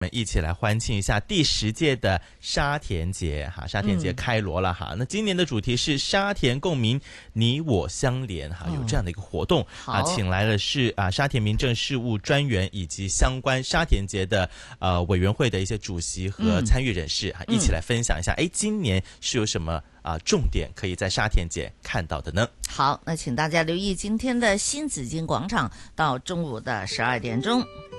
我们一起来欢庆一下第10届的沙田节哈，沙田节开锣了哈。那今年的主题是沙田共鸣，你我相连哈，有这样的一个活动啊，请来的是沙田民政事务专员以及相关沙田节的委员会的一些主席和参与人士哈，一起来分享一下，今年是有什么重点可以在沙田节看到的呢？ 好，那请大家留意今天的新紫荆广场到中午的12点钟。